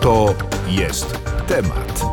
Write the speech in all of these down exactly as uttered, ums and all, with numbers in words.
To jest temat.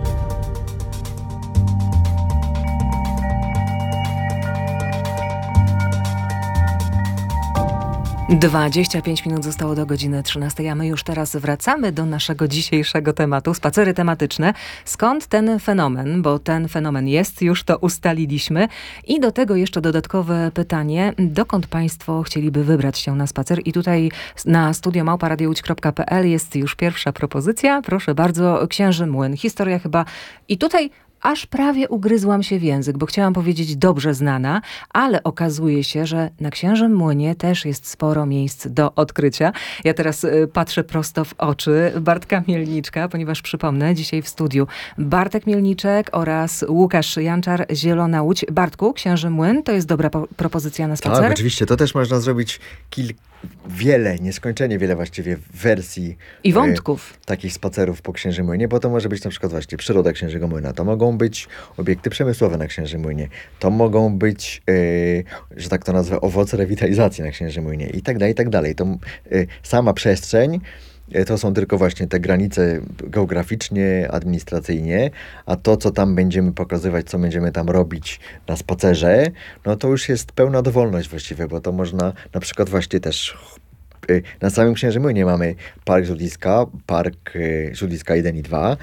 dwadzieścia pięć minut zostało do godziny trzynastej, a my już teraz wracamy do naszego dzisiejszego tematu. Spacery tematyczne. Skąd ten fenomen? Bo ten fenomen jest, już to ustaliliśmy. I do tego jeszcze dodatkowe pytanie. Dokąd państwo chcieliby wybrać się na spacer? I tutaj na studio małpa radio łódź kropka pe el jest już pierwsza propozycja. Proszę bardzo, Księży Młyn. Historia chyba... I tutaj... Aż prawie ugryzłam się w język, bo chciałam powiedzieć dobrze znana, ale okazuje się, że na Księżym Młynie też jest sporo miejsc do odkrycia. Ja teraz y, patrzę prosto w oczy Bartka Mielniczka, ponieważ przypomnę, dzisiaj w studiu Bartek Mielniczek oraz Łukasz Janczar, Zielona Łódź. Bartku, Księży Młyn, to jest dobra po- propozycja na spacer? Tak, oczywiście. To też można zrobić kilka. Wiele, nieskończenie wiele właściwie wersji i wątków y, takich spacerów po Księżym Młynie, bo to może być na przykład właśnie przyroda Księżego Młyna, to mogą być obiekty przemysłowe na Księżym Młynie, to mogą być, y, że tak to nazwę, owoce rewitalizacji na Księżym Młynie i tak dalej, i tak dalej. To y, sama przestrzeń to są tylko właśnie te granice geograficznie, administracyjnie, a to, co tam będziemy pokazywać, co będziemy tam robić na spacerze, no to już jest pełna dowolność właściwie, bo to można na przykład właśnie też na samym Księżym Młynie mamy Park Żuliska, Park Żuliska jeden i dwa,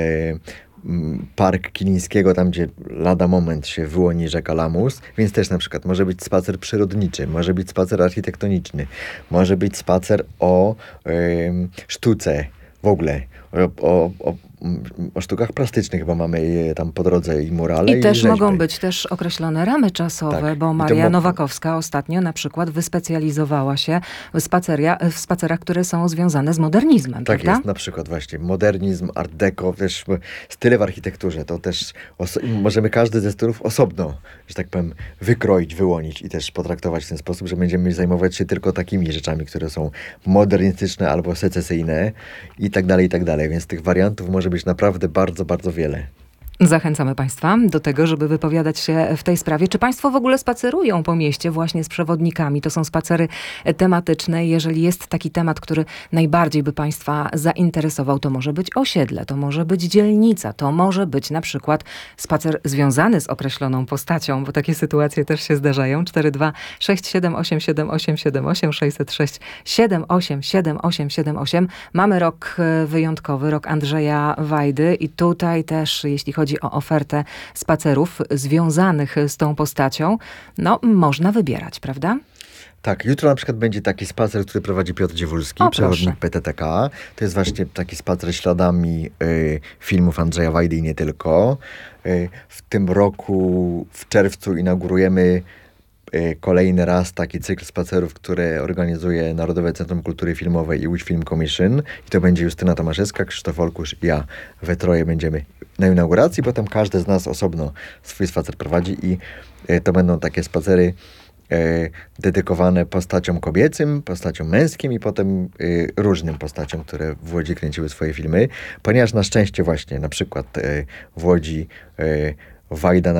Park Kilińskiego, tam gdzie lada moment się wyłoni rzeka Lamus, więc też na przykład może być spacer przyrodniczy, może być spacer architektoniczny, może być spacer o y, sztuce w ogóle, o, o, o, o sztukach plastycznych, bo mamy je tam po drodze i murale, I, i też rzeźby. mogą być też określone ramy czasowe, Tak. bo I Maria mo- Nowakowska ostatnio na przykład wyspecjalizowała się w, spaceria, w spacerach, które są związane z modernizmem, Tak prawda? jest, na przykład właśnie modernizm, art deco, też style w architekturze, to też oso- możemy każdy ze stylów osobno, że tak powiem, wykroić, wyłonić i też potraktować w ten sposób, że będziemy zajmować się tylko takimi rzeczami, które są modernistyczne albo secesyjne i tak dalej, i tak dalej, więc tych wariantów może być naprawdę bardzo, bardzo wiele. Zachęcamy państwa do tego, żeby wypowiadać się w tej sprawie. Czy państwo w ogóle spacerują po mieście właśnie z przewodnikami? To są spacery tematyczne. Jeżeli jest taki temat, który najbardziej by państwa zainteresował, to może być osiedle, to może być dzielnica, to może być na przykład spacer związany z określoną postacią, bo takie sytuacje też się zdarzają. cztery dwa sześć siedem osiem siedem osiem siedem osiem sześć zero sześć siedem osiem siedem osiem siedem osiem. Mamy rok wyjątkowy, rok Andrzeja Wajdy i tutaj też, jeśli chodzi chodzi o ofertę spacerów związanych z tą postacią, no można wybierać, prawda? Tak, jutro na przykład będzie taki spacer, który prowadzi Piotr Dziewulski, O, przewodnik proszę. P T T K. To jest właśnie taki spacer śladami y, filmów Andrzeja Wajdy i nie tylko. Y, w tym roku w czerwcu inaugurujemy y, kolejny raz taki cykl spacerów, które organizuje Narodowe Centrum Kultury Filmowej i Łódź Film Commission. I to będzie Justyna Tomaszewska, Krzysztof Olkusz i ja. We troje będziemy na inauguracji, potem każdy z nas osobno swój spacer prowadzi i y, to będą takie spacery y, dedykowane postaciom kobiecym, postaciom męskim i potem y, różnym postaciom, które w Łodzi kręciły swoje filmy, ponieważ na szczęście właśnie na przykład y, w Łodzi y, Wajda